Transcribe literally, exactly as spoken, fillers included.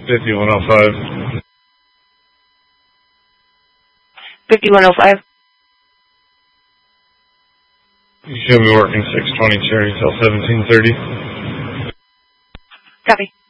fifty-one oh five. fifty-one oh five. You should be working six twenty Cherry till seventeen thirty. Copy.